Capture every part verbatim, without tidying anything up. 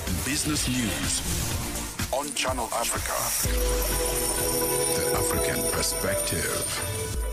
Business News on Channel Africa. The African Perspective.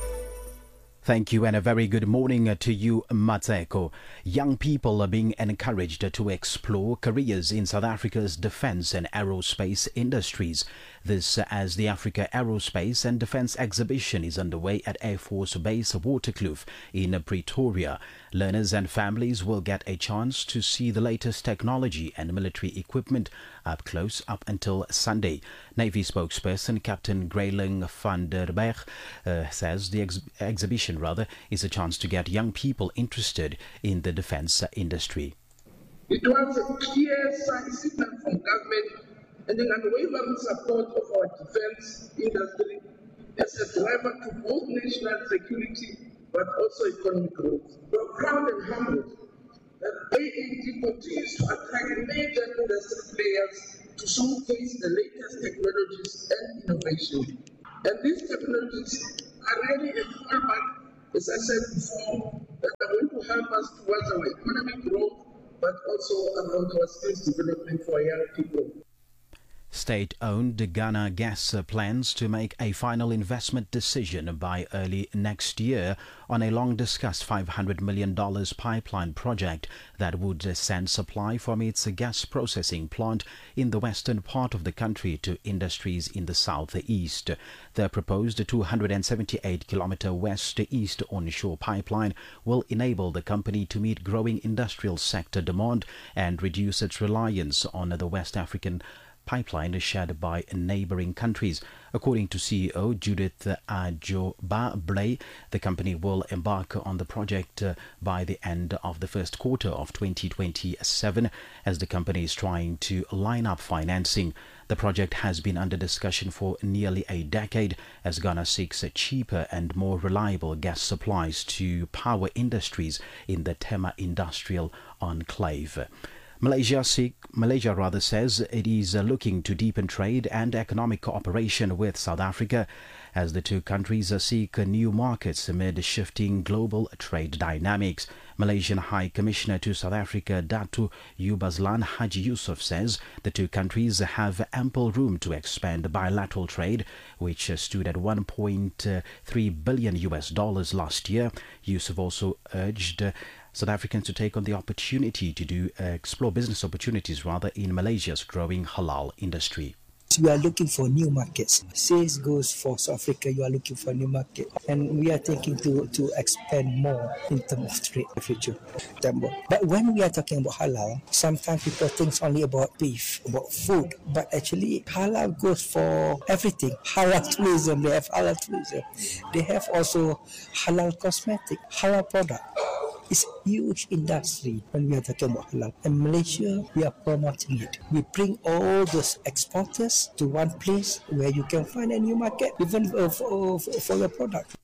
Thank you and a very good morning to you, Matseko. Young people are being encouraged to explore careers in South Africa's defence and aerospace industries. This as the Africa Aerospace and Defence Exhibition is underway at Air Force Base Waterkloof in Pretoria. Learners and families will get a chance to see the latest technology and military equipment up close up until Sunday. Navy spokesperson Captain Greyling van der Berg uh, says the ex- exhibition rather is a chance to get young people interested in the defence industry. It was a clear signal from government and an unwavering support of our defence industry as a driver to both national security but also economic growth. We're proud and humbled that A A D continues to attract major industry players to showcase the latest technologies and innovation. And these technologies are really a hallmark, as I said before, that are going to help us towards our economic growth, but also around our skills development for young people. State-owned Ghana Gas plans to make a final investment decision by early next year on a long-discussed five hundred million dollars pipeline project that would send supply from its gas processing plant in the western part of the country to industries in the southeast. The proposed two hundred seventy-eight kilometer west-east onshore pipeline will enable the company to meet growing industrial sector demand and reduce its reliance on the West African pipeline shared by neighboring countries. According to C E O Judith Ajoba-Blay, the company will embark on the project uh, by the end of the first quarter of twenty twenty-seven as the company is trying to line up financing. The project has been under discussion for nearly a decade as Ghana seeks a cheaper and more reliable gas supplies to power industries in the Tema industrial enclave. Malaysia, seek, Malaysia rather says it is uh, looking to deepen trade and economic cooperation with South Africa as the two countries uh, seek uh, new markets amid shifting global trade dynamics. Malaysian High Commissioner to South Africa, Datu Yubazlan Haji Yusuf, says the two countries have ample room to expand bilateral trade, which uh, stood at one point three billion U S dollars last year. Yusuf also urged uh, South Africans to take on the opportunity to do uh, explore business opportunities rather in Malaysia's growing halal industry. We are looking for new markets. Sales goes for South Africa, you are looking for a new market. And we are thinking to, to expand more in terms of trade in the future. But when we are talking about halal, sometimes people think only about beef, about food. But actually, halal goes for everything. Halal tourism, they have halal tourism. They have also halal cosmetic, halal product. It's a huge industry when we are talking about halal. In Malaysia, we are promoting it. We bring all those exporters to one place where you can find a new market, even for, for your product.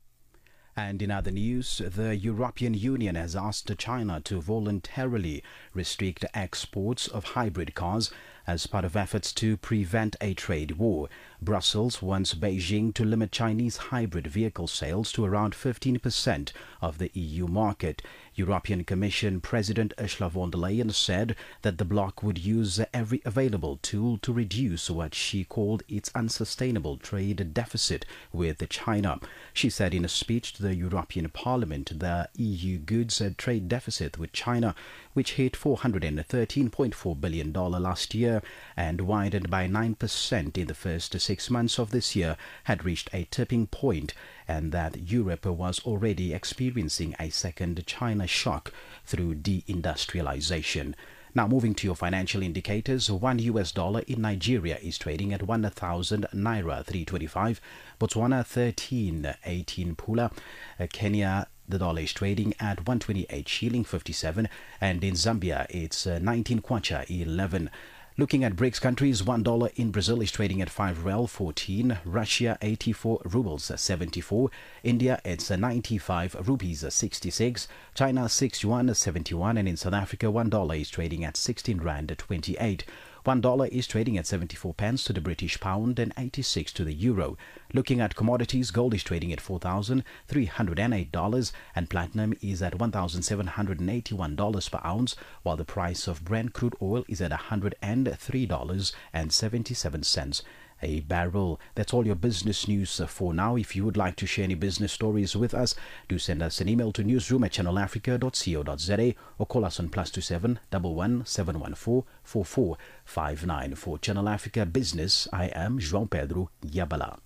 And in other news, the European Union has asked China to voluntarily restrict exports of hybrid cars as part of efforts to prevent a trade war. Brussels wants Beijing to limit Chinese hybrid vehicle sales to around fifteen percent of the E U market. European Commission President Ursula von der Leyen said that the bloc would use every available tool to reduce what she called its unsustainable trade deficit with China. She said in a speech to the European Parliament the E U goods trade deficit with China, which hit four hundred thirteen point four billion dollars last year and widened by nine percent in the first six months of this year, had reached a tipping point, and that Europe was already experiencing a second China shock through deindustrialization. Now moving to your financial indicators, one U S dollar in Nigeria is trading at one thousand naira three twenty-five, Botswana thirteen eighteen pula, Kenya the dollar is trading at one twenty-eight shilling fifty-seven, and in Zambia it's uh, nineteen kwacha eleven. Looking at BRICS countries, one dollar in Brazil is trading at five real fourteen, Russia eighty-four rubles seventy-four, India it's ninety-five rupees sixty-six, China six yuan seventy-one, and in South Africa one dollar is trading at sixteen rand twenty-eight. One dollar is trading at seventy-four pence to the British pound and eighty-six to the euro. Looking at commodities, gold is trading at four thousand three hundred eight dollars and platinum is at one thousand seven hundred eighty-one dollars per ounce, while the price of Brent crude oil is at one hundred three dollars and seventy-seven cents a barrel. That's all your business news for now. If you would like to share any business stories with us, do send us an email to newsroom at channel africa dot co dot za or call us on plus two seven one one seven one four four four five nine. For Channel Africa Business, I am João Pedro Yabala.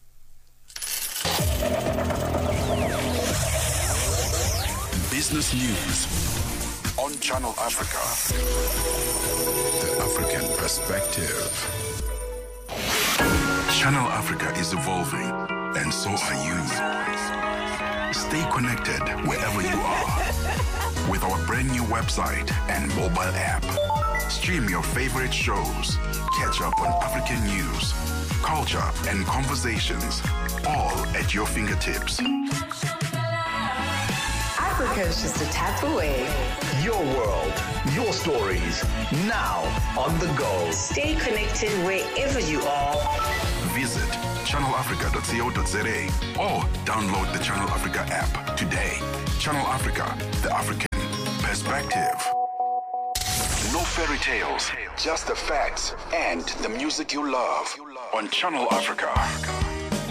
Business news on Channel Africa. The African perspective. Channel Africa is evolving, and so are you. Stay connected wherever you are with our brand new website and mobile app. Stream your favorite shows, catch up on African news, culture, and conversations, all at your fingertips. Africa is just a tap away. Your world, your stories, now on the go. Stay connected wherever you are. Visit channel africa dot co dot za or download the Channel Africa app today. Channel Africa, the African perspective. No fairy tales, just the facts and the music you love on Channel Africa.